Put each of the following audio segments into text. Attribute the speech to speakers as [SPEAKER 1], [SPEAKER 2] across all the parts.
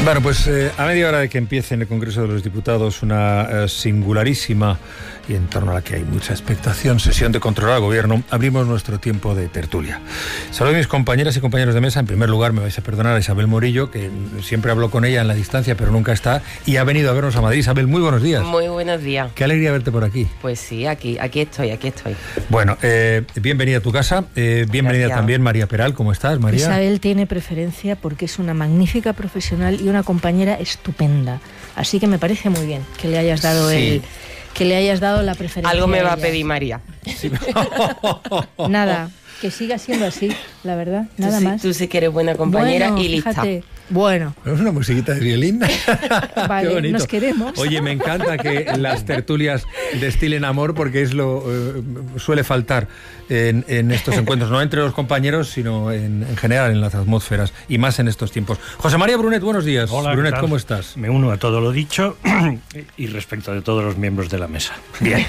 [SPEAKER 1] Bueno, pues a media hora de que empiece en el Congreso de los Diputados una singularísima, y en torno a la que hay mucha expectación, sesión de control al Gobierno, abrimos nuestro tiempo de tertulia. Saludo a mis compañeras y compañeros de mesa. En primer lugar, me vais a perdonar a Isabel Morillo, que siempre hablo con ella en la distancia, pero nunca está, y ha venido a vernos a Madrid. Isabel, muy buenos días.
[SPEAKER 2] Muy buenos días.
[SPEAKER 1] Qué alegría verte por aquí.
[SPEAKER 2] Pues sí, aquí estoy.
[SPEAKER 1] Bueno, bienvenida a tu casa. Bienvenida
[SPEAKER 2] Gracias.
[SPEAKER 1] También María Peral. ¿Cómo estás, María?
[SPEAKER 3] Isabel tiene preferencia porque es una magnífica profesional y una compañera estupenda. Así que me parece muy bien que le hayas dado la preferencia.
[SPEAKER 2] Algo me va a
[SPEAKER 3] ella.
[SPEAKER 2] pedir María.
[SPEAKER 1] Sí.
[SPEAKER 3] Nada, que siga siendo así, la verdad, nada más.
[SPEAKER 2] Tú sí que eres buena compañera,
[SPEAKER 3] bueno,
[SPEAKER 2] y lista.
[SPEAKER 3] Fíjate, bueno.
[SPEAKER 1] ¿Es una musiquita de violín?
[SPEAKER 3] Vale,
[SPEAKER 1] Qué bonito.
[SPEAKER 3] nos queremos.
[SPEAKER 1] Oye, me encanta que las tertulias destilen amor, porque es lo suele faltar en estos encuentros, no entre los compañeros, sino en general en las atmósferas, y más en estos tiempos. José María Brunet, buenos días.
[SPEAKER 4] Hola,
[SPEAKER 1] Brunet,
[SPEAKER 4] ¿qué tal?
[SPEAKER 1] ¿cómo estás?
[SPEAKER 4] Me uno a todo lo dicho y respecto de todos los miembros de la mesa.
[SPEAKER 1] Bien.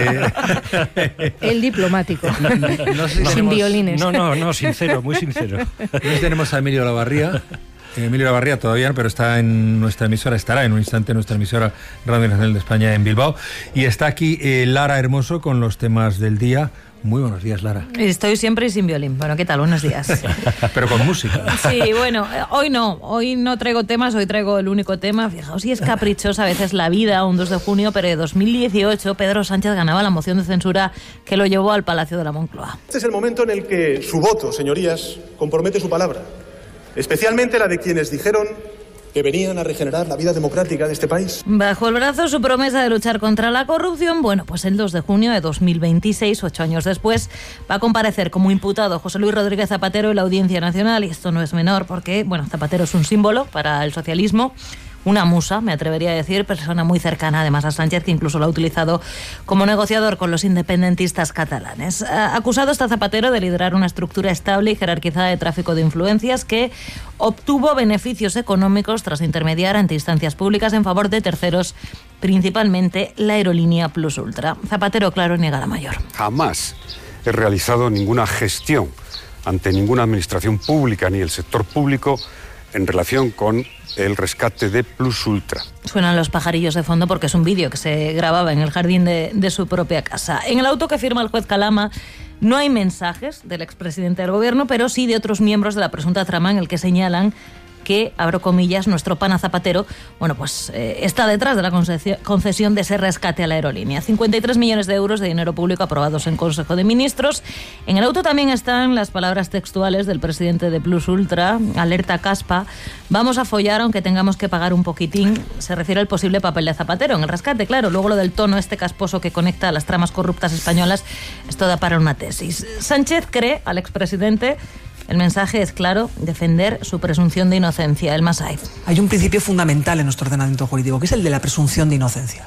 [SPEAKER 3] El diplomático.
[SPEAKER 1] No sé si
[SPEAKER 3] Sin
[SPEAKER 1] tenemos-
[SPEAKER 3] violines.
[SPEAKER 4] No, sincero, muy sincero.
[SPEAKER 1] No sé si tenemos a Emilio Lavarría. Emilio Lavarría todavía, pero está en nuestra emisora, estará en un instante en nuestra emisora Radio Nacional de España en Bilbao. Y está aquí Lara Hermoso con los temas del día. Muy buenos días, Lara.
[SPEAKER 5] Estoy siempre sin violín. Bueno, ¿qué tal? Buenos días.
[SPEAKER 1] Pero con música.
[SPEAKER 5] Sí, bueno, hoy no traigo temas, hoy traigo el único tema. Fijaos si es caprichosa a veces la vida, un 2 de junio, pero de 2018 Pedro Sánchez ganaba la moción de censura que lo llevó al Palacio de la Moncloa.
[SPEAKER 6] Este es el momento en el que su voto, señorías, compromete su palabra, especialmente la de quienes dijeron que venían a regenerar la vida democrática de este país.
[SPEAKER 5] Bajo el brazo su promesa de luchar contra la corrupción. Bueno, pues el 2 de junio de 2026, 8 años después, va a comparecer como imputado José Luis Rodríguez Zapatero en la Audiencia Nacional. Y esto no es menor porque, bueno, Zapatero es un símbolo para el socialismo, una musa, me atrevería a decir, persona muy cercana además a Sánchez, que incluso lo ha utilizado como negociador con los independentistas catalanes. Acusado está Zapatero de liderar una estructura estable y jerarquizada de tráfico de influencias que obtuvo beneficios económicos tras intermediar ante instancias públicas en favor de terceros, principalmente la aerolínea Plus Ultra. Zapatero, claro, niega la mayor.
[SPEAKER 7] Jamás he realizado ninguna gestión ante ninguna administración pública ni el sector público en relación con el rescate de Plus Ultra.
[SPEAKER 5] Suenan los pajarillos de fondo porque es un vídeo que se grababa en el jardín de su propia casa. En el auto que firma el juez Calama no hay mensajes del expresidente del gobierno, pero sí de otros miembros de la presunta trama en el que señalan que, abro comillas, nuestro pana Zapatero, bueno, pues está detrás de la concesión de ese rescate a la aerolínea. 53 millones de euros de dinero público aprobados en Consejo de Ministros. En el auto también están las palabras textuales del presidente de Plus Ultra, alerta caspa: vamos a follar aunque tengamos que pagar un poquitín. Se refiere al posible papel de Zapatero en el rescate, claro. Luego lo del tono este casposo que conecta a las tramas corruptas españolas, esto da para una tesis. Sánchez cree al expresidente. El mensaje es claro: defender su presunción de inocencia. El Masai.
[SPEAKER 8] Hay un principio fundamental en nuestro ordenamiento jurídico, que es el de la presunción de inocencia.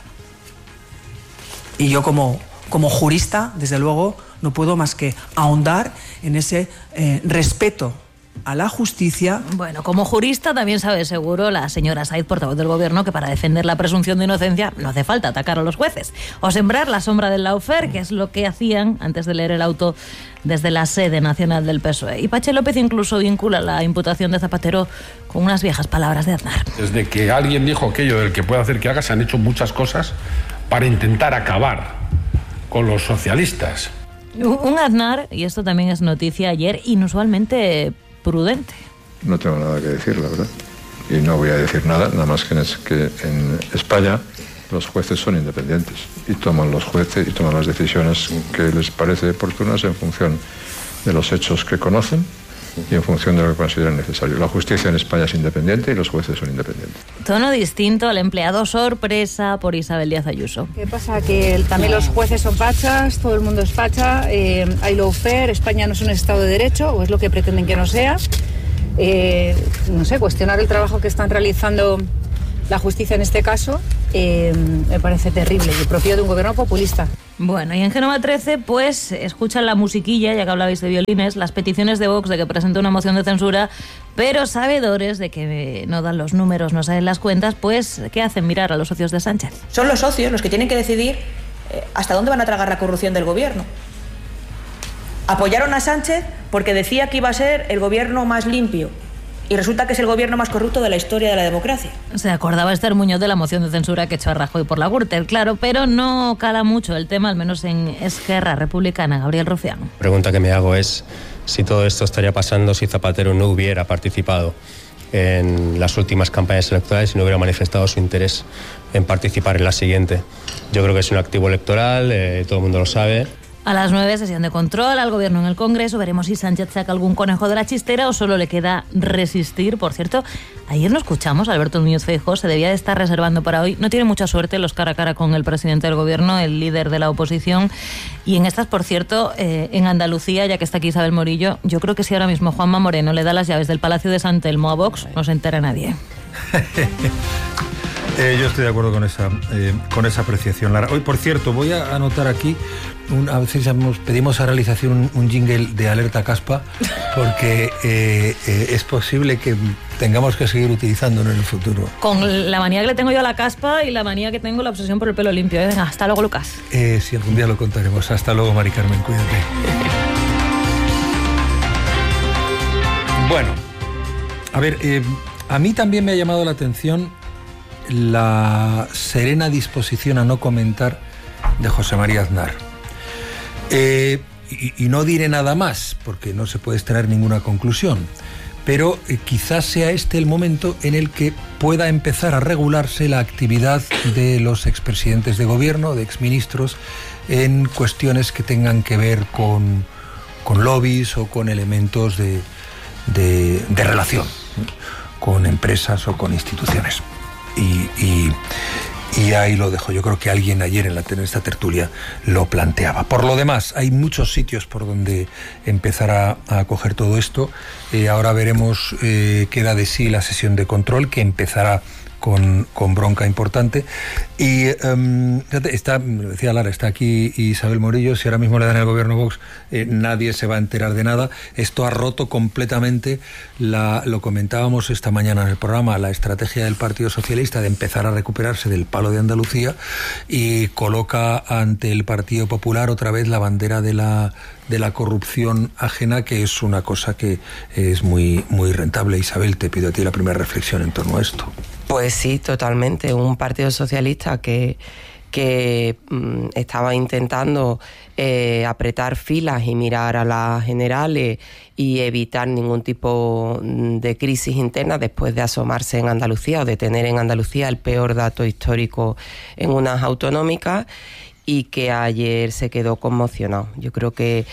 [SPEAKER 8] Y yo como jurista, desde luego, no puedo más que ahondar en ese respeto a la justicia.
[SPEAKER 5] Bueno, como jurista también sabe seguro la señora Said, portavoz del gobierno, que para defender la presunción de inocencia no hace falta atacar a los jueces o sembrar la sombra del lawfare, que es lo que hacían antes de leer el auto desde la sede nacional del PSOE. Y Pache López incluso vincula la imputación de Zapatero con unas viejas palabras de Aznar.
[SPEAKER 9] Desde que alguien dijo aquello del que puede hacer que haga, se han hecho muchas cosas para intentar acabar con los socialistas.
[SPEAKER 5] Un Aznar, y esto también es noticia ayer, inusualmente prudente.
[SPEAKER 10] No tengo nada que decir, la verdad. Y no voy a decir nada más que en España los jueces son independientes y toman las decisiones que les parece oportunas en función de los hechos que conocen y en función de lo que consideran necesario. La justicia en España es independiente y los jueces son independientes.
[SPEAKER 5] Tono distinto al empleado sorpresa por Isabel Díaz Ayuso.
[SPEAKER 11] ¿Qué pasa? Que también los jueces son fachas, todo el mundo es facha, hay lawfare, España no es un Estado de Derecho, o es lo que pretenden que no sea. No sé, cuestionar el trabajo que están realizando la justicia en este caso me parece terrible y propio de un gobierno populista.
[SPEAKER 5] Bueno, y en Génova 13, pues, escuchan la musiquilla, ya que hablabais de violines, las peticiones de Vox de que presente una moción de censura, pero sabedores de que no dan los números, no salen las cuentas, pues, ¿qué hacen? Mirar a los socios de Sánchez.
[SPEAKER 12] Son los socios los que tienen que decidir hasta dónde van a tragar la corrupción del gobierno. Apoyaron a Sánchez porque decía que iba a ser el gobierno más limpio. Y resulta que es el gobierno más corrupto de la historia de la democracia.
[SPEAKER 5] Se acordaba Esther Muñoz de la moción de censura que echó a Rajoy por la Gürtel, claro, pero no cala mucho el tema, al menos en Esquerra Republicana. Gabriel Rufián.
[SPEAKER 13] La pregunta que me hago es si todo esto estaría pasando si Zapatero no hubiera participado en las últimas campañas electorales y no hubiera manifestado su interés en participar en la siguiente. Yo creo que es un activo electoral, todo el mundo lo sabe.
[SPEAKER 5] A las 9, sesión de control al gobierno en el Congreso. Veremos si Sánchez saca algún conejo de la chistera o solo le queda resistir. Por cierto, ayer no escuchamos a Alberto Núñez Feijóo, se debía de estar reservando para hoy. No tiene mucha suerte los cara a cara con el presidente del gobierno, el líder de la oposición. Y en estas, por cierto, en Andalucía, ya que está aquí Isabel Morillo, yo creo que si ahora mismo Juanma Moreno le da las llaves del Palacio de San Telmo a Vox, no se entera nadie.
[SPEAKER 1] Yo estoy de acuerdo con esa apreciación, Lara. Hoy, por cierto, voy a anotar aquí, a veces pedimos a realización un jingle de Alerta Caspa, porque es posible que tengamos que seguir utilizándolo en el futuro.
[SPEAKER 5] Con la manía que le tengo yo a la caspa y la manía que tengo la obsesión por el pelo limpio. Venga, hasta luego, Lucas.
[SPEAKER 1] Si algún día lo contaremos. Hasta luego, Mari Carmen, cuídate. Bueno, a ver, a mí también me ha llamado la atención la serena disposición a no comentar de José María Aznar. Y no diré nada más, porque no se puede extraer ninguna conclusión, pero quizás sea este el momento en el que pueda empezar a regularse la actividad de los expresidentes de gobierno, de exministros, en cuestiones que tengan que ver con lobbies o con elementos de relación con empresas o con instituciones. Y ahí lo dejo. Yo creo que alguien ayer en esta tertulia lo planteaba. Por lo demás, hay muchos sitios por donde empezar a coger todo esto. Ahora veremos qué da de sí la sesión de control, que empezará con bronca importante. Y lo decía Lara, está aquí Isabel Morillo. Si ahora mismo le dan el gobierno Vox, nadie se va a enterar de nada. Esto ha roto completamente, lo comentábamos esta mañana en el programa, la estrategia del Partido Socialista de empezar a recuperarse del palo de Andalucía, y coloca ante el Partido Popular otra vez la bandera de la corrupción ajena, que es una cosa que es muy, muy rentable. Isabel, te pido a ti la primera reflexión en torno a esto.
[SPEAKER 2] Pues sí, totalmente. Un Partido Socialista que estaba intentando apretar filas y mirar a las generales y evitar ningún tipo de crisis interna después de asomarse en Andalucía o de tener en Andalucía el peor dato histórico en unas autonómicas, y que ayer se quedó conmocionado. Yo creo que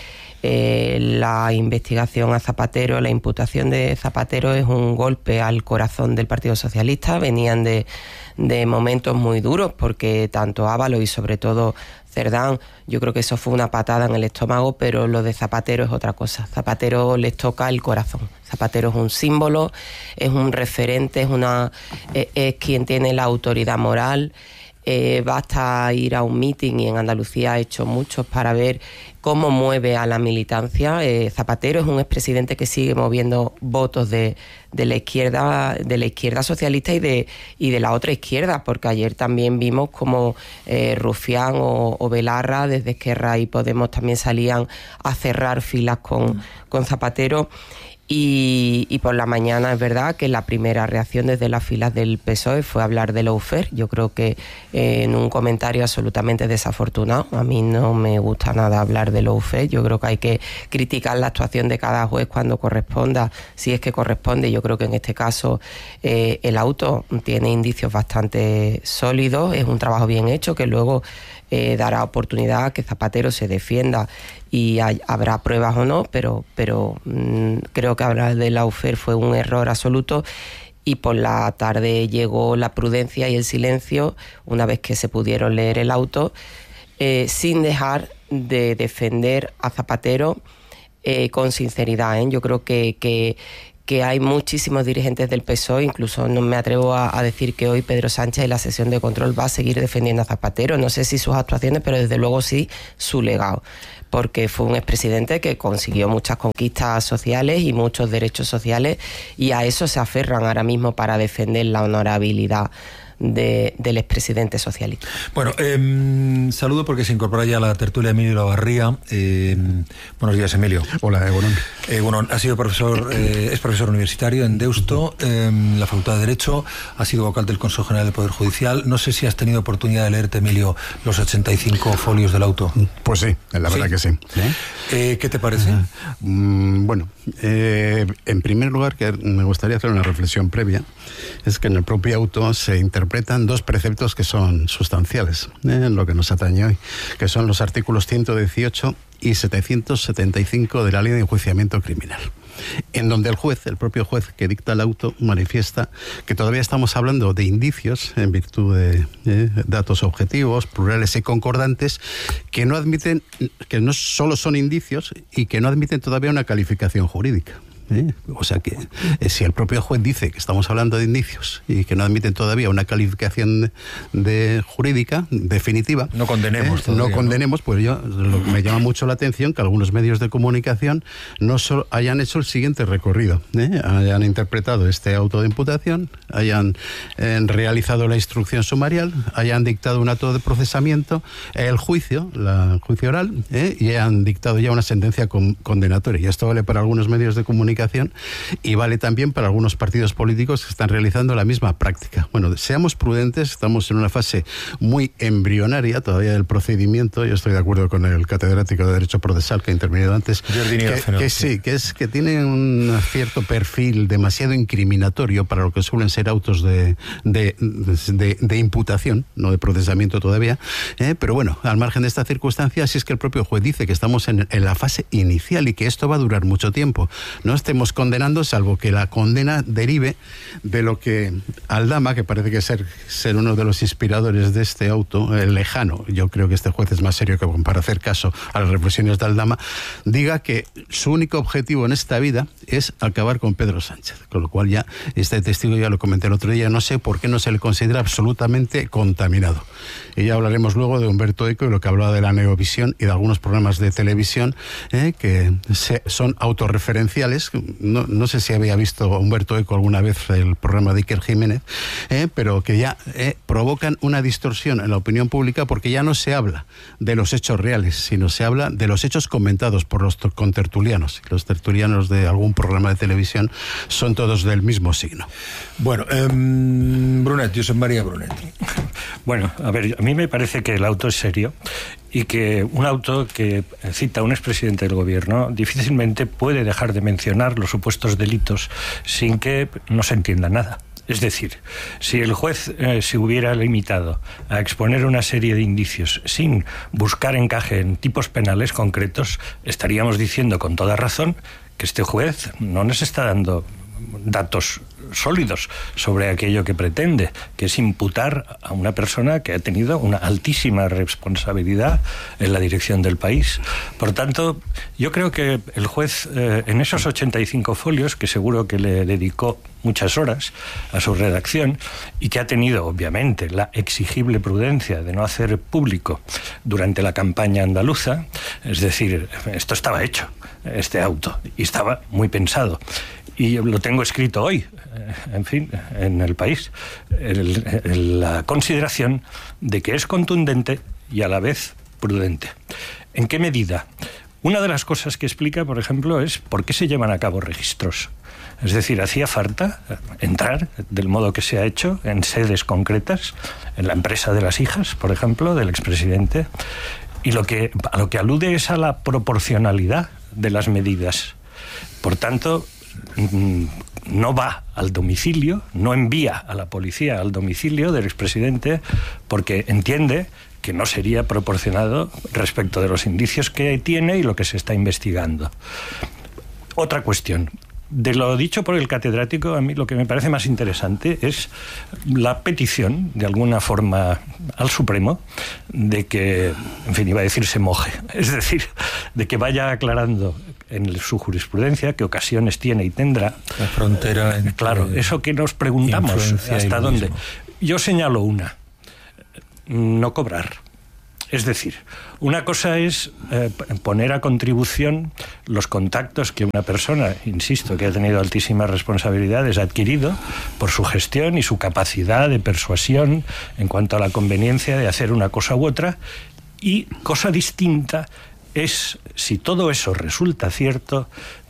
[SPEAKER 2] la investigación a Zapatero, la imputación de Zapatero es un golpe al corazón del Partido Socialista. Venían de momentos muy duros, porque tanto Ábalos y sobre todo Cerdán, yo creo que eso fue una patada en el estómago, pero lo de Zapatero es otra cosa. Zapatero les toca el corazón. Zapatero es un símbolo, es un referente, es quien tiene la autoridad moral. Basta ir a un meeting, y en Andalucía ha hecho muchos, para ver cómo mueve a la militancia. Zapatero es un expresidente que sigue moviendo votos de la izquierda socialista y de la otra izquierda, porque ayer también vimos como Rufián o Belarra desde Esquerra y Podemos también salían a cerrar filas con Zapatero. Y por la mañana es verdad que la primera reacción desde las filas del PSOE fue hablar de lawfare. Yo creo que en un comentario absolutamente desafortunado. A mí no me gusta nada hablar de lawfare. Yo creo que hay que criticar la actuación de cada juez cuando corresponda, si es que corresponde. Yo creo que en este caso el auto tiene indicios bastante sólidos. Es un trabajo bien hecho que luego dará oportunidad a que Zapatero se defienda y habrá pruebas o no, pero creo que hablar de lawfare fue un error absoluto. Y por la tarde llegó la prudencia y el silencio una vez que se pudieron leer el auto, sin dejar de defender a Zapatero con sinceridad. Yo creo que hay muchísimos dirigentes del PSOE, incluso no me atrevo a decir que hoy Pedro Sánchez en la sesión de control va a seguir defendiendo a Zapatero. No sé si sus actuaciones, pero desde luego sí su legado, porque fue un expresidente que consiguió muchas conquistas sociales y muchos derechos sociales, y a eso se aferran ahora mismo para defender la honorabilidad del expresidente socialista.
[SPEAKER 1] Bueno, saludo porque se incorpora ya a la tertulia Emilio Lavarría. Buenos días, Emilio.
[SPEAKER 14] Hola, buenos días.
[SPEAKER 1] Bueno, ha sido profesor, es profesor universitario en Deusto, en la Facultad de Derecho, ha sido vocal del Consejo General del Poder Judicial. No sé si has tenido oportunidad de leerte, Emilio, los 85 folios del auto.
[SPEAKER 14] Pues sí, la verdad que sí.
[SPEAKER 1] ¿Qué te parece?
[SPEAKER 14] Bueno, en primer lugar, que me gustaría hacer una reflexión previa, es que en el propio auto se interpretan dos preceptos que son sustanciales en lo que nos atañe hoy, que son los artículos 118 y 775 de la Ley de Enjuiciamiento Criminal, en donde el propio juez que dicta el auto manifiesta que todavía estamos hablando de indicios en virtud de datos objetivos, plurales y concordantes, que no admiten, que no solo son indicios y que no admiten todavía una calificación jurídica. O sea que si el propio juez dice que estamos hablando de indicios y que no admiten todavía una calificación jurídica definitiva,
[SPEAKER 1] no condenemos todavía,
[SPEAKER 14] no condenemos, pues me llama mucho la atención que algunos medios de comunicación no solo hayan hecho el siguiente recorrido, hayan interpretado este auto de imputación, hayan realizado la instrucción sumarial, hayan dictado un acto de procesamiento, el juicio oral, y hayan dictado ya una sentencia condenatoria. Y esto vale para algunos medios de comunicación y vale también para algunos partidos políticos que están realizando la misma práctica. Bueno, seamos prudentes, estamos en una fase muy embrionaria todavía del procedimiento. Yo estoy de acuerdo con el catedrático de Derecho Procesal que ha intervenido antes, que tiene un cierto perfil demasiado incriminatorio para lo que suelen ser autos de imputación, no de procesamiento todavía, pero bueno, al margen de esta circunstancia, si es que el propio juez dice que estamos en la fase inicial y que esto va a durar mucho tiempo, no estemos condenando, salvo que la condena derive de lo que Aldama, que parece que ser uno de los inspiradores de este auto, lejano, yo creo que este juez es más serio que para hacer caso a las reflexiones de Aldama, diga que su único objetivo en esta vida es acabar con Pedro Sánchez, con lo cual ya este testigo, ya lo comenté el otro día, no sé por qué no se le considera absolutamente contaminado. Y ya hablaremos luego de Humberto Eco y lo que hablaba de la neovisión y de algunos programas de televisión que son autorreferenciales. No sé si había visto Humberto Eco alguna vez el programa de Iker Jiménez, pero que ya provocan una distorsión en la opinión pública, porque ya no se habla de los hechos reales, sino se habla de los hechos comentados por los contertulianos. Los tertulianos de algún programa de televisión son todos del mismo signo.
[SPEAKER 1] Bueno, Brunet, Josep María Brunet.
[SPEAKER 4] Bueno, a ver, a mí me parece que el auto es serio y que un auto que cita a un expresidente del gobierno difícilmente puede dejar de mencionar los supuestos delitos sin que no se entienda nada. Es decir, si el juez se hubiera limitado a exponer una serie de indicios sin buscar encaje en tipos penales concretos, estaríamos diciendo con toda razón que este juez no nos está dando datos sólidos sobre aquello que pretende, que es imputar a una persona que ha tenido una altísima responsabilidad en la dirección del país. Por tanto, yo creo que el juez, en esos 85 folios, que seguro que le dedicó muchas horas a su redacción y que ha tenido, obviamente, la exigible prudencia de no hacer público durante la campaña andaluza, es decir, esto estaba hecho, este auto, y estaba muy pensado. Y lo tengo escrito hoy, en fin, en El País, la consideración de que es contundente y a la vez prudente. ¿En qué medida? Una de las cosas que explica, por ejemplo, es por qué se llevan a cabo registros. Es decir, hacía falta entrar, del modo que se ha hecho, en sedes concretas, en la empresa de las hijas, por ejemplo, del expresidente, y a lo que alude es a la proporcionalidad de las medidas. Por tanto, no va al domicilio, no envía a la policía al domicilio del expresidente porque entiende que no sería proporcionado respecto de los indicios que tiene y lo que se está investigando. Otra cuestión. De lo dicho por el catedrático, a mí lo que me parece más interesante es la petición, de alguna forma, al Supremo, de que, en fin, iba a decir se moje, es decir, de que vaya aclarando en su jurisprudencia qué ocasiones tiene y tendrá.
[SPEAKER 1] La frontera.
[SPEAKER 4] Claro, eso que nos preguntamos, ¿hasta dónde? Yo señalo una, no cobrar. Es decir, una cosa es poner a contribución los contactos que una persona, insisto, que ha tenido altísimas responsabilidades, ha adquirido por su gestión y su capacidad de persuasión en cuanto a la conveniencia de hacer una cosa u otra, y cosa distinta es, si todo eso resulta cierto,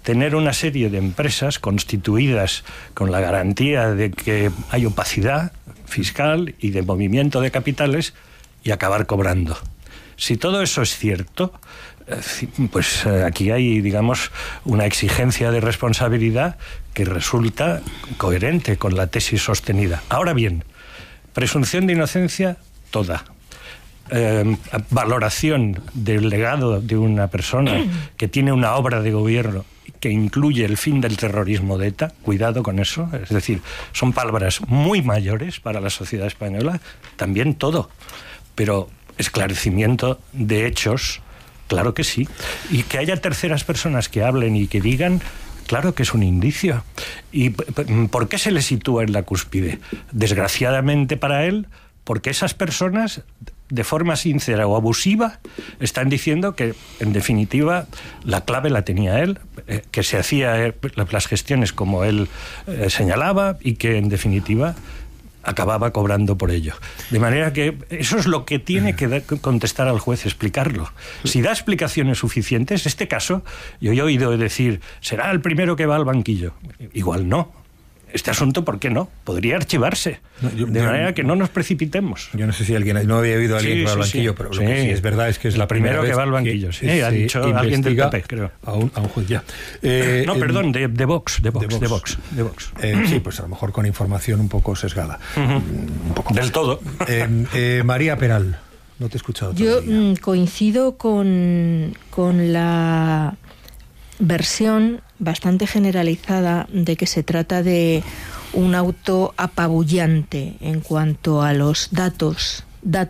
[SPEAKER 4] tener una serie de empresas constituidas con la garantía de que hay opacidad fiscal y de movimiento de capitales y acabar cobrando. Si todo eso es cierto, pues aquí hay, digamos, una exigencia de responsabilidad que resulta coherente con la tesis sostenida. Ahora bien, presunción de inocencia toda. Valoración del legado de una persona que tiene una obra de gobierno que incluye el fin del terrorismo de ETA, cuidado con eso, es decir, son palabras muy mayores para la sociedad española, también todo, pero esclarecimiento de hechos, claro que sí, y que haya terceras personas que hablen y que digan, claro que es un indicio. ¿Y por qué se le sitúa en la cúspide? Desgraciadamente para él, porque esas personas, de forma sincera o abusiva, están diciendo que, en definitiva, la clave la tenía él, que se hacía las gestiones como él señalaba y que, en definitiva, acababa cobrando por ello. De manera que eso es lo que tiene que contestar al juez, explicarlo. Si da explicaciones suficientes, este caso, yo he oído decir, será el primero que va al banquillo. Igual no. Este asunto, ¿por qué no? Podría archivarse. De manera que no nos precipitemos.
[SPEAKER 1] Yo no sé si alguien, no había oído a alguien que va al banquillo, pero lo que sí es verdad es que es la primera vez
[SPEAKER 4] que va al banquillo. Sí, ha dicho alguien del PP, creo.
[SPEAKER 1] A un juez ya.
[SPEAKER 4] No, perdón, de Vox.
[SPEAKER 1] Sí, pues a lo mejor con información un poco sesgada. Un poco
[SPEAKER 4] del todo.
[SPEAKER 1] María Peral, no te he escuchado todavía.
[SPEAKER 3] Yo coincido con la versión bastante generalizada de que se trata de un auto apabullante en cuanto a los datos.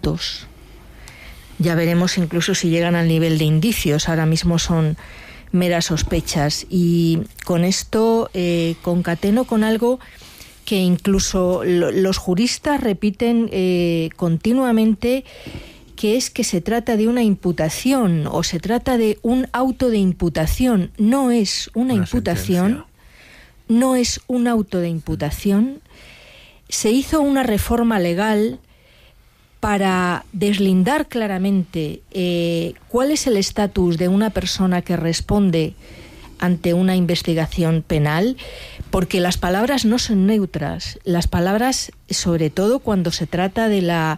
[SPEAKER 3] Ya veremos incluso si llegan al nivel de indicios. Ahora mismo son meras sospechas. Y con esto concateno con algo que incluso los juristas repiten continuamente, que es que se trata de una imputación o se trata de un auto de imputación. No es una imputación, sentencia. No es un auto de imputación. Se hizo una reforma legal para deslindar claramente cuál es el estatus de una persona que responde ante una investigación penal, porque las palabras no son neutras. Las palabras, sobre todo cuando se trata de la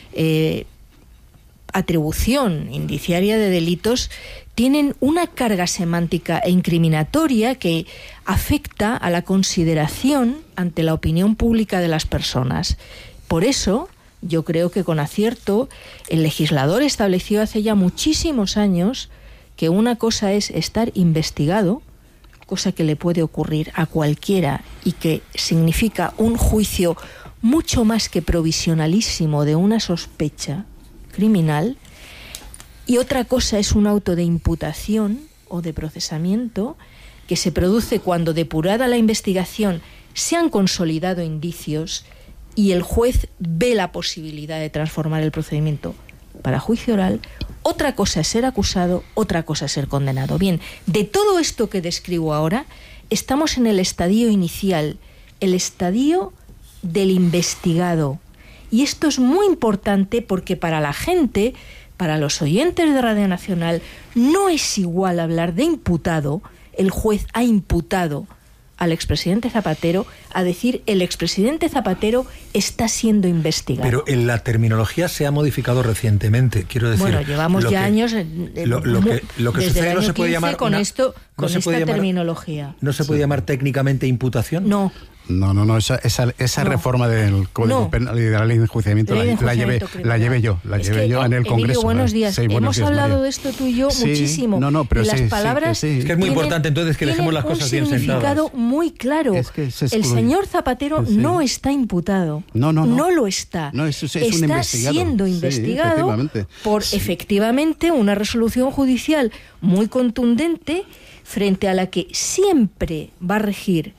[SPEAKER 3] atribución indiciaria de delitos, tienen una carga semántica e incriminatoria que afecta a la consideración ante la opinión pública de las personas. Por eso, yo creo que con acierto el legislador estableció hace ya muchísimos años que una cosa es estar investigado, cosa que le puede ocurrir a cualquiera y que significa un juicio mucho más que provisionalísimo de una sospecha criminal, y otra cosa es un auto de imputación o de procesamiento que se produce cuando, depurada la investigación, se han consolidado indicios y el juez ve la posibilidad de transformar el procedimiento para juicio oral. Otra cosa es ser acusado, otra cosa es ser condenado. Bien, de todo esto que describo ahora, estamos en el estadio inicial, el estadio del investigado. Y esto es muy importante porque para la gente, para los oyentes de Radio Nacional, no es igual hablar de imputado, el juez ha imputado al expresidente Zapatero, a decir el expresidente Zapatero está siendo investigado.
[SPEAKER 1] Pero en la terminología se ha modificado recientemente, quiero decir.
[SPEAKER 3] Bueno, llevamos ya años
[SPEAKER 1] lo que sucede no se puede llamar
[SPEAKER 3] con esta terminología.
[SPEAKER 1] ¿No se puede llamar técnicamente imputación?
[SPEAKER 3] No.
[SPEAKER 14] No, esa reforma del Código Penal y de la Ley de Enjuiciamiento la llevé yo en el Congreso.
[SPEAKER 3] Emilio, buenos días. Hemos hablado de esto tú y yo muchísimo.
[SPEAKER 14] Pero
[SPEAKER 3] y las palabras
[SPEAKER 1] es que es muy importante entonces que dejemos las cosas bien sentadas.
[SPEAKER 3] Tiene un significado muy claro. El señor Zapatero no está imputado. No lo está. Está siendo investigado por efectivamente una resolución judicial muy contundente, frente a la que siempre va a regir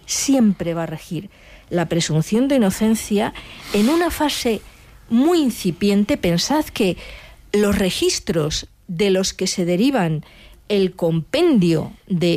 [SPEAKER 3] la presunción de inocencia en una fase muy incipiente. Pensad que los registros de los que se derivan el compendio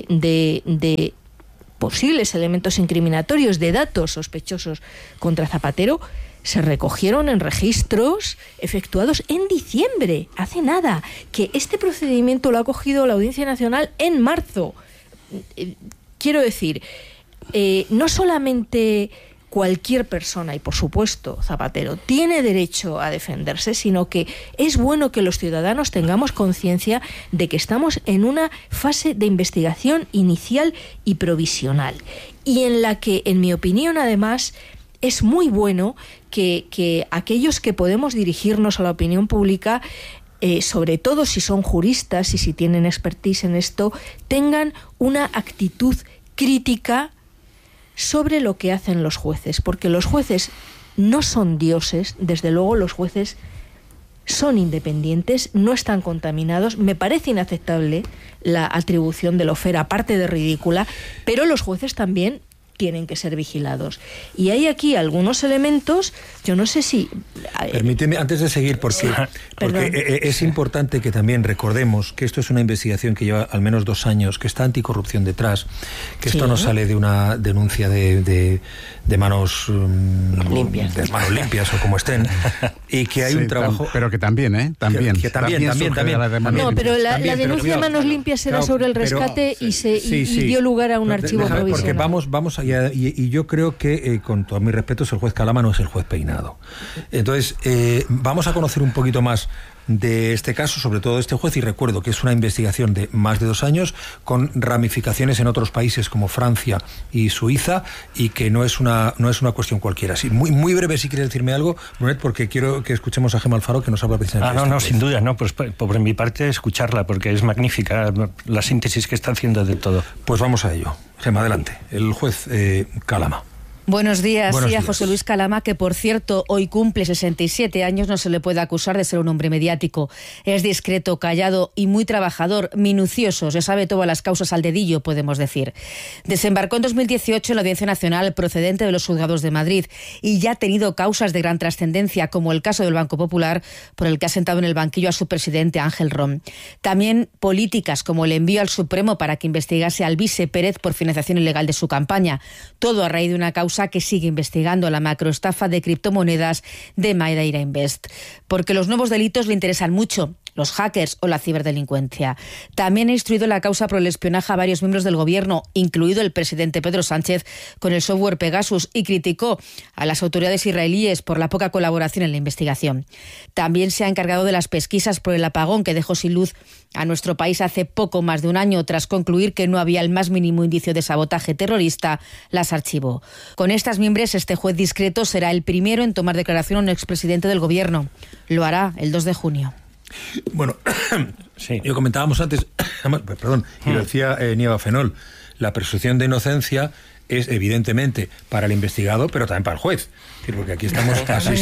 [SPEAKER 3] de posibles elementos incriminatorios, de datos sospechosos contra Zapatero, se recogieron en registros efectuados en diciembre, hace nada, que este procedimiento lo ha cogido la Audiencia Nacional en marzo. quiero decir, no solamente cualquier persona, y por supuesto Zapatero, tiene derecho a defenderse, sino que es bueno que los ciudadanos tengamos conciencia de que estamos en una fase de investigación inicial y provisional, y en la que, en mi opinión, además, es muy bueno que aquellos que podemos dirigirnos a la opinión pública, sobre todo si son juristas y si tienen expertise en esto, tengan una actitud crítica sobre lo que hacen los jueces, porque los jueces no son dioses, desde luego los jueces son independientes, no están contaminados. Me parece inaceptable la atribución de Lofer, aparte de ridícula, pero los jueces también tienen que ser vigilados. Y hay aquí algunos elementos, yo no sé si...
[SPEAKER 1] Permíteme, antes de seguir, porque es importante que también recordemos que esto es una investigación que lleva al menos 2 años, que está anticorrupción detrás, que esto no sale de una denuncia de manos limpias. De manos limpias o como estén, y que hay un trabajo...
[SPEAKER 14] Pero que también, También.
[SPEAKER 3] No, pero la denuncia de manos limpias era sobre el rescate y dio lugar a un archivo provisional.
[SPEAKER 1] Porque vamos a... Y yo creo que, con todos mis respetos, el juez Calama no es el juez Peinado. Entonces, vamos a conocer un poquito más de este caso, sobre todo de este juez, y recuerdo que es una investigación de más de 2 años, con ramificaciones en otros países como Francia y Suiza, y que no es una cuestión cualquiera. Sí, muy breve, si quieres decirme algo, Brunet, porque quiero que escuchemos a Gemma Alfaro, que nos habla precisamente de esto.
[SPEAKER 4] Sin duda, pues por mi parte escucharla, porque es magnífica la síntesis que está haciendo de todo.
[SPEAKER 1] Pues vamos a ello. Gemma, adelante. El juez Calama.
[SPEAKER 15] Buenos días. Sí, a José Luis Calama, que por cierto hoy cumple 67 años, no se le puede acusar de ser un hombre mediático. Es discreto, callado y muy trabajador, minucioso, se sabe todas las causas al dedillo, podemos decir. Desembarcó en 2018 en la Audiencia Nacional procedente de los juzgados de Madrid y ya ha tenido causas de gran trascendencia, como el caso del Banco Popular, por el que ha sentado en el banquillo a su presidente Ángel Rom. También políticas, como el envío al Supremo para que investigase al vice Pérez por financiación ilegal de su campaña. Todo a raíz de una causa que sigue investigando, la macroestafa de criptomonedas de Madeira Invest. Porque los nuevos delitos le interesan mucho, los hackers o la ciberdelincuencia. También ha instruido la causa por el espionaje a varios miembros del gobierno, incluido el presidente Pedro Sánchez, con el software Pegasus, y criticó a las autoridades israelíes por la poca colaboración en la investigación. También se ha encargado de las pesquisas por el apagón que dejó sin luz a nuestro país hace poco más de un año, tras concluir que no había el más mínimo indicio de sabotaje terrorista, las archivó. Con estas mimbres, este juez discreto será el primero en tomar declaración a un expresidente del gobierno. Lo hará el 2 de junio.
[SPEAKER 1] Bueno, yo comentábamos antes, y lo decía Nieva Fenol, la presunción de inocencia es evidentemente para el investigado, pero también para el juez. Porque aquí estamos casi...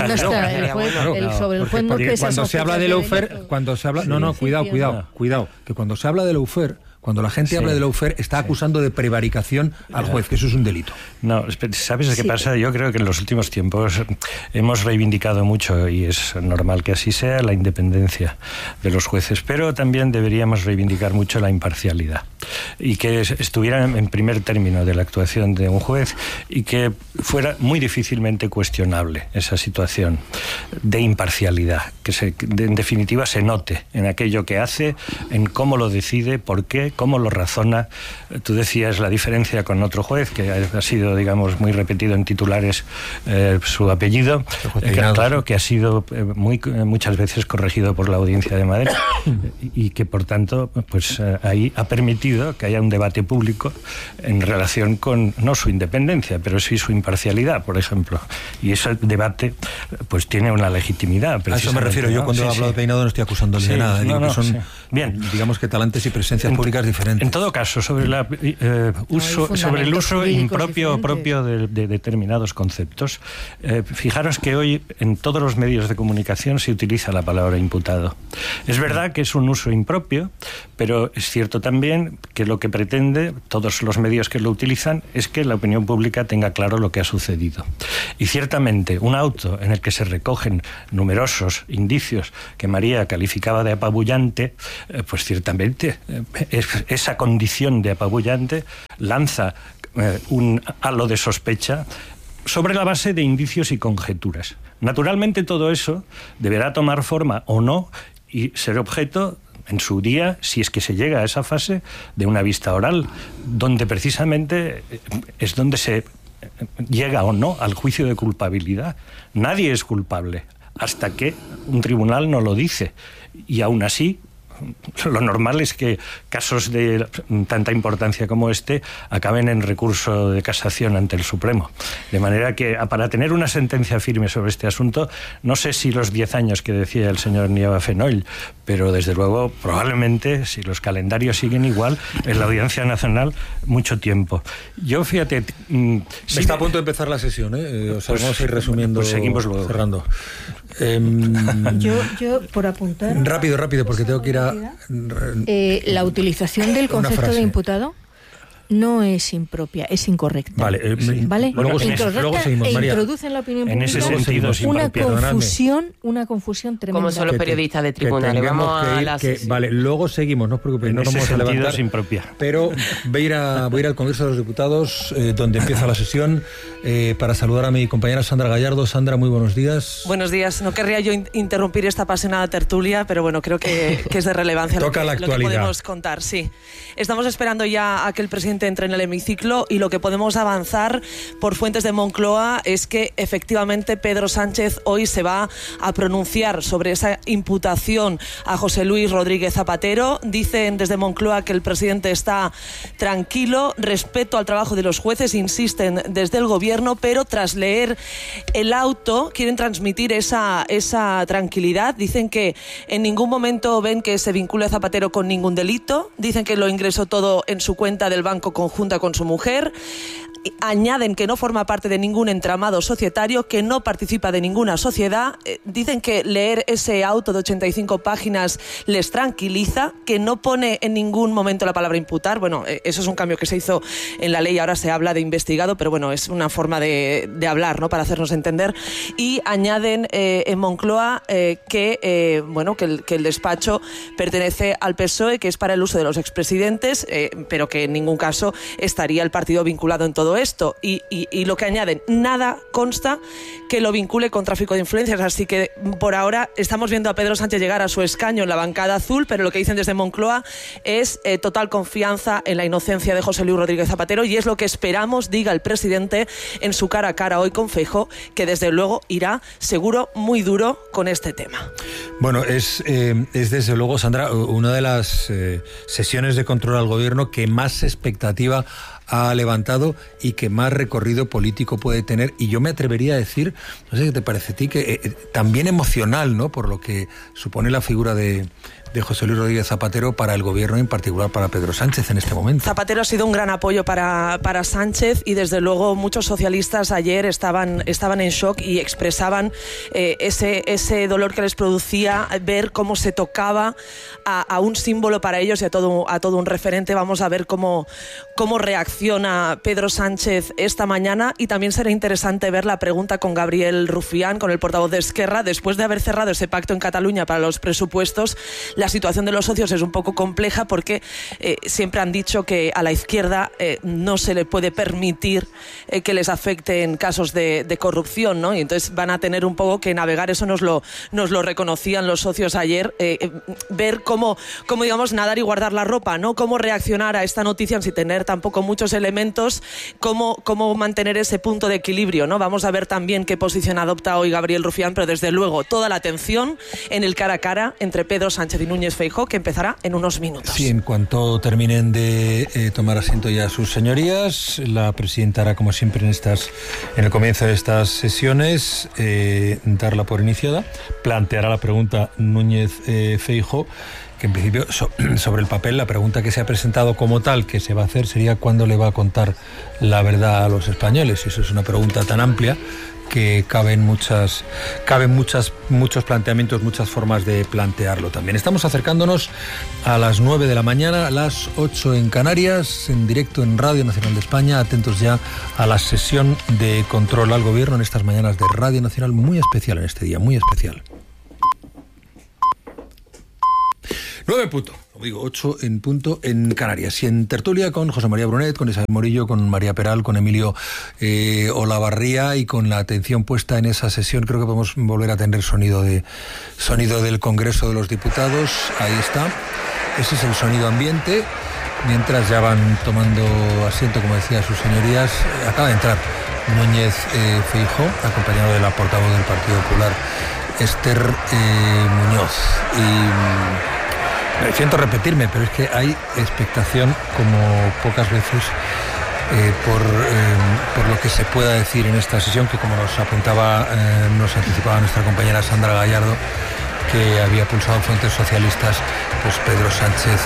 [SPEAKER 1] Cuando se habla de Lawfare, cuidado, que cuando se habla de Lawfare, cuando la gente habla de Lawfare, está acusando de prevaricación al juez, que eso es un delito.
[SPEAKER 4] No, ¿sabes qué pasa? Yo creo que en los últimos tiempos hemos reivindicado mucho, y es normal que así sea, la independencia de los jueces, pero también deberíamos reivindicar mucho la imparcialidad, y que estuviera en primer término de la actuación de un juez, y que fuera muy difícilmente cuestionable esa situación de imparcialidad, que en definitiva se note en aquello que hace, en cómo lo decide, por qué, cómo lo razona. Tú decías la diferencia con otro juez, que ha sido, digamos, muy repetido en titulares su apellido, claro, que ha sido muchas veces corregido por la Audiencia de Madrid, y que por tanto pues ahí ha permitido que haya un debate público en relación con, no su independencia, pero sí su imparcialidad, por ejemplo. Y ese debate pues tiene una legitimidad.
[SPEAKER 1] A eso me refiero. Yo cuando hablo de Peinado no estoy acusándole de nada. Digo que son, digamos que talentos y presencias públicas diferentes.
[SPEAKER 4] En todo caso, sobre el uso impropio propio de determinados conceptos, fijaros que hoy en todos los medios de comunicación se utiliza la palabra imputado. Es verdad que es un uso impropio, pero es cierto también que lo que pretende todos los medios que lo utilizan es que la opinión pública tenga claro lo que ha sucedido. Y ciertamente un auto en el que se recogen numerosos indicios que María calificaba de apabullante, pues ciertamente esa condición de apabullante lanza un halo de sospecha sobre la base de indicios y conjeturas. Naturalmente todo eso deberá tomar forma o no y ser objeto en su día, si es que se llega a esa fase, de una vista oral, donde precisamente es donde se llega o no al juicio de culpabilidad. Nadie es culpable hasta que un tribunal no lo dice. Y aún así, lo normal es que casos de tanta importancia como este acaben en recurso de casación ante el Supremo. De manera que, para tener una sentencia firme sobre este asunto, no sé si los 10 años que decía el señor Nieva Fenoll, pero desde luego, probablemente, si los calendarios siguen igual, en la Audiencia Nacional, mucho tiempo. Yo, fíjate...
[SPEAKER 1] Está a punto de empezar la sesión, ¿eh? O sea, vamos a ir resumiendo,
[SPEAKER 4] pues seguimos luego.
[SPEAKER 1] Cerrando.
[SPEAKER 3] Yo, por apuntar...
[SPEAKER 1] Rápido, porque tengo que ir a...
[SPEAKER 3] la utilización del concepto de imputado no es impropia, es incorrecta.
[SPEAKER 1] Vale,
[SPEAKER 3] ¿vale?
[SPEAKER 1] Luego seguimos, María.
[SPEAKER 3] Introduce en la opinión pública
[SPEAKER 4] en ese sentido,
[SPEAKER 3] una confusión tremenda.
[SPEAKER 2] Como son los periodistas de tribunales. Vamos a la
[SPEAKER 1] vale, luego seguimos, no os preocupéis, no nos vamos a levantar.
[SPEAKER 4] Es impropia.
[SPEAKER 1] Pero voy a ir al Congreso de los Diputados, donde empieza la sesión, para saludar a mi compañera Sandra Gallardo. Sandra, muy buenos días.
[SPEAKER 16] Buenos días. No querría yo interrumpir esta apasionada tertulia, pero bueno, creo que es de relevancia
[SPEAKER 1] Toca la actualidad.
[SPEAKER 16] Lo que podemos contar, sí. Estamos esperando ya a que el presidente entre en el hemiciclo y lo que podemos avanzar por fuentes de Moncloa es que efectivamente Pedro Sánchez hoy se va a pronunciar sobre esa imputación a José Luis Rodríguez Zapatero. Dicen desde Moncloa que el presidente está tranquilo, respeto al trabajo de los jueces, insisten desde el gobierno, pero tras leer el auto quieren transmitir esa tranquilidad. Dicen que en ningún momento ven que se vincule a Zapatero con ningún delito, dicen que lo ingresó todo en su cuenta del banco conjunta con su mujer. Añaden que no forma parte de ningún entramado societario, que no participa de ninguna sociedad. Dicen que leer ese auto de 85 páginas les tranquiliza, que no pone en ningún momento la palabra imputar. Bueno, eso es un cambio que se hizo en la ley, ahora se habla de investigado, pero bueno, es una forma de hablar, ¿no?, para hacernos entender. Y añaden en Moncloa que el despacho pertenece al PSOE, que es para el uso de los expresidentes, pero que en ningún caso estaría el partido vinculado en todo esto. Y lo que añaden, nada consta que lo vincule con tráfico de influencias. Así que por ahora estamos viendo a Pedro Sánchez llegar a su escaño en la bancada azul, pero lo que dicen desde Moncloa es total confianza en la inocencia de José Luis Rodríguez Zapatero, y es lo que esperamos diga el presidente en su cara a cara hoy con Feijóo, que desde luego irá seguro muy duro con este tema.
[SPEAKER 1] Bueno, es desde luego, Sandra, una de las sesiones de control al gobierno que más expectativa ha levantado y que más recorrido político puede tener, y yo me atrevería a decir, no sé qué te parece a ti, que también emocional, ¿no?, por lo que supone la figura de José Luis Rodríguez Zapatero para el gobierno, en particular para Pedro Sánchez en este momento.
[SPEAKER 16] Zapatero ha sido un gran apoyo para Sánchez, y desde luego muchos socialistas ayer estaban en shock y expresaban ese dolor que les producía ver cómo se tocaba a un símbolo para ellos y a todo un referente. Vamos a ver cómo reacciona Pedro Sánchez esta mañana, y también será interesante ver la pregunta con Gabriel Rufián, con el portavoz de Esquerra, después de haber cerrado ese pacto en Cataluña para los presupuestos. La situación de los socios es un poco compleja porque siempre han dicho que a la izquierda no se le puede permitir que les afecten casos de corrupción, ¿no? Y entonces van a tener un poco que navegar. Eso nos lo reconocían los socios ayer, ver cómo digamos nadar y guardar la ropa, ¿no? Cómo reaccionar a esta noticia sin tener tampoco muchos elementos, cómo mantener ese punto de equilibrio, ¿no? Vamos a ver también qué posición adopta hoy Gabriel Rufián, pero desde luego toda la atención en el cara a cara entre Pedro Sánchez y Núñez Feijóo, que empezará en unos minutos.
[SPEAKER 1] Sí, en cuanto terminen de tomar asiento ya sus señorías, la presidenta hará, como siempre en el comienzo de estas sesiones, darla por iniciada, planteará la pregunta Núñez Feijóo, que en principio sobre el papel la pregunta que se ha presentado como tal que se va a hacer sería cuándo le va a contar la verdad a los españoles. Eso es una pregunta tan amplia que caben muchos planteamientos, muchas formas de plantearlo también. Estamos acercándonos a las 9 de la mañana, a las 8 en Canarias, en directo en Radio Nacional de España, atentos ya a la sesión de control al gobierno en estas mañanas de Radio Nacional, muy especial en este día, muy especial. 9 punto. Como digo, 8 en punto en Canarias. Y en tertulia con José María Brunet, con Isabel Morillo, con María Peral, con Emilio Olavarría, y con la atención puesta en esa sesión. Creo que podemos volver a tener sonido del Congreso de los Diputados. Ahí está. Ese es el sonido ambiente. Mientras ya van tomando asiento, como decía sus señorías, acaba de entrar Núñez Feijóo, acompañado de la portavoz del Partido Popular, Esther Muñoz. Y me siento repetirme, pero es que hay expectación como pocas veces por lo que se pueda decir en esta sesión, que como nos anticipaba nuestra compañera Sandra Gallardo, que había pulsado fuentes socialistas, pues Pedro Sánchez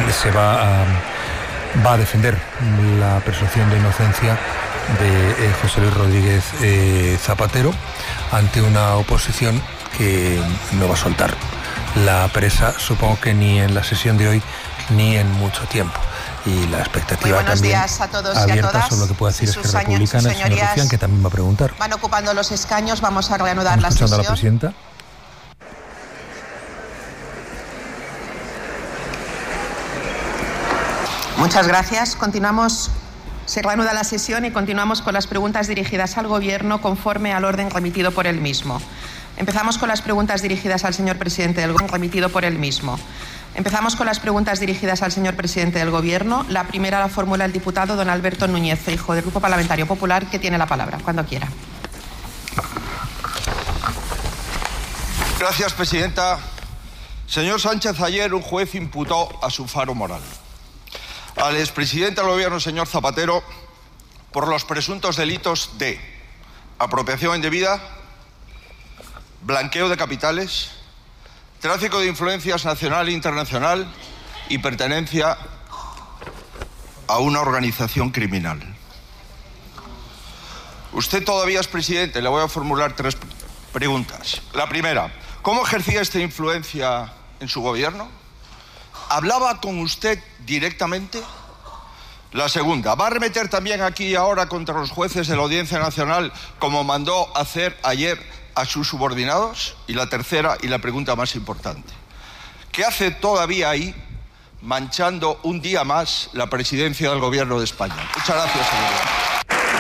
[SPEAKER 1] va a defender la presunción de inocencia de José Luis Rodríguez Zapatero ante una oposición que no va a soltar la presa, supongo que ni en la sesión de hoy ni en mucho tiempo. Y la expectativa también
[SPEAKER 17] días a todos
[SPEAKER 1] abierta
[SPEAKER 17] y a todas.
[SPEAKER 1] sobre lo que puede decir Esquerra Republicana, el señor Rufián, que también va a preguntar.
[SPEAKER 17] Van ocupando los escaños, vamos a reanudar la sesión.
[SPEAKER 1] A la presidenta.
[SPEAKER 17] Muchas gracias. Continuamos. Se reanuda la sesión y continuamos con las preguntas dirigidas al Gobierno conforme al orden remitido por el mismo. Empezamos con las preguntas dirigidas al señor presidente del Gobierno, remitido por el mismo. Empezamos con las preguntas dirigidas al señor presidente del Gobierno. La primera la formula el diputado don Alberto Núñez Feijóo, del Grupo Parlamentario Popular, que tiene la palabra, cuando quiera.
[SPEAKER 18] Gracias, presidenta. Señor Sánchez, ayer un juez imputó a su faro moral al expresidente del Gobierno, señor Zapatero, por los presuntos delitos de apropiación indebida, blanqueo de capitales, tráfico de influencias nacional e internacional y pertenencia a una organización criminal. Usted todavía es presidente. Le voy a formular 3 preguntas. La primera, ¿cómo ejercía esta influencia en su gobierno? ¿Hablaba con usted directamente? La segunda, ¿va a arremeter también aquí y ahora contra los jueces de la Audiencia Nacional como mandó hacer ayer a sus subordinados? Y la tercera, y la pregunta más importante, ¿qué hace todavía ahí manchando un día más la presidencia del Gobierno de España? Muchas gracias, señoría.